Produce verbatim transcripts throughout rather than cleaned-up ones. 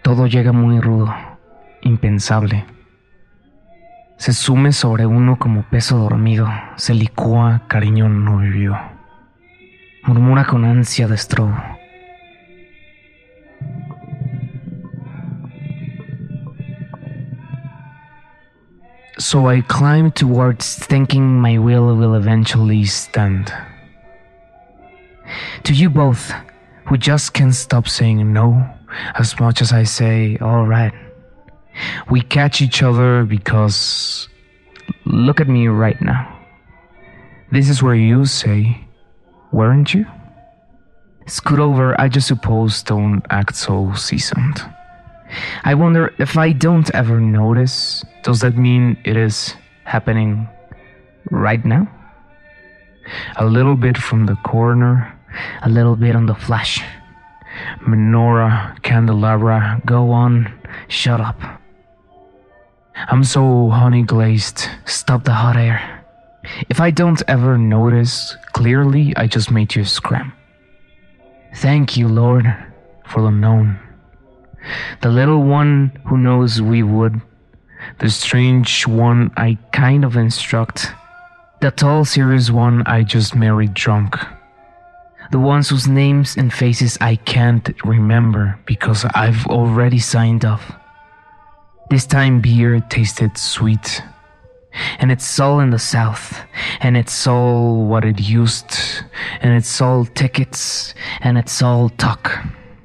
Todo llega muy rudo, impensable. Se sume sobre uno como peso dormido, se licúa cariño no vivido. Murmura con ansia de estrobo. So I climb towards thinking my will will eventually stand. To you both, who just can't stop saying no, as much as I say, all right. We catch each other because, look at me right now. This is where you say, weren't you? Scoot over, I just suppose don't act so seasoned. I wonder if I don't ever notice, does that mean it is happening right now? A little bit from the corner, a little bit on the flash. Menorah, candelabra, go on, shut up. I'm so honey glazed, stop the hot air. If I don't ever notice, clearly I just made you scram. Thank you, Lord, for the known. The little one who knows we would. The strange one I kind of instruct. The tall, serious one I just married drunk. The ones whose names and faces I can't remember because I've already signed off. This time beer tasted sweet. And it's all in the South. And it's all what it used. And it's all tickets. And it's all talk.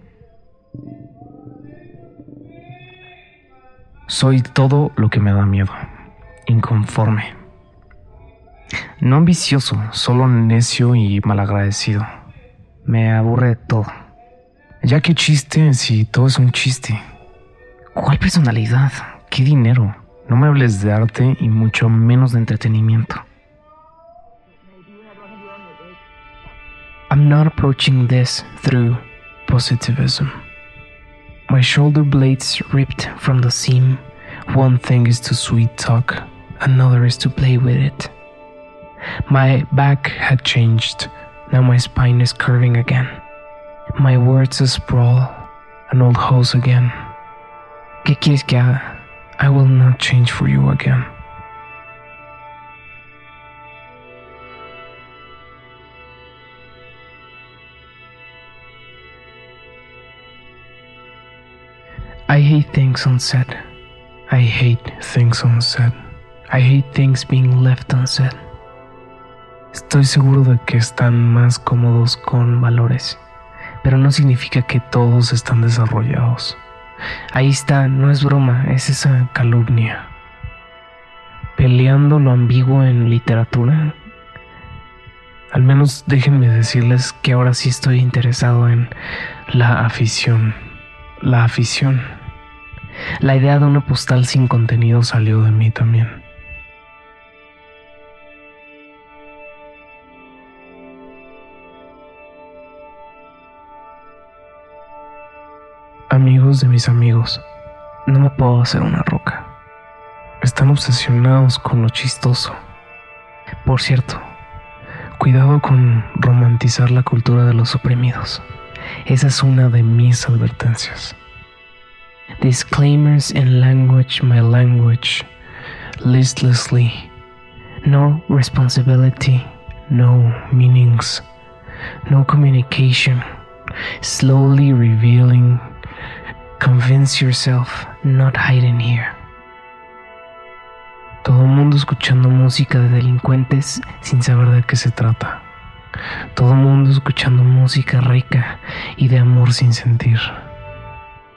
Soy todo lo que me da miedo. Inconforme. No ambicioso, solo necio y malagradecido. Me aburre todo. Ya qué chiste si todo es un chiste. ¿Cuál personalidad? ¿Qué dinero? No me hables de arte y mucho menos de entretenimiento. I'm not approaching this through positivism. My shoulder blades ripped from the seam. One thing is to sweet talk, another is to play with it. My back had changed. Now my spine is curving again. My words a sprawl, an old hose again. ¿Qué quieres que haga? I will not change for you again. I hate things unsaid. I hate things unsaid. I hate things being left unsaid. Estoy seguro de que están más cómodos con valores, pero no significa que todos están desarrollados. Ahí está, no es broma, es esa calumnia. Peleando lo ambiguo en literatura. Al menos déjenme decirles que ahora sí estoy interesado en la afición. La afición. La idea de una postal sin contenido salió de mí también. Amigos de mis amigos, no me puedo hacer una roca. Están obsesionados con lo chistoso. Por cierto, cuidado con romantizar la cultura de los oprimidos. Esa es una de mis advertencias. Disclaimers in language, my language, listlessly. No responsibility, no meanings, no communication, slowly revealing. Convince yourself, not hiding here. Todo el mundo escuchando música de delincuentes sin saber de qué se trata. Todo el mundo escuchando música rica y de amor sin sentir.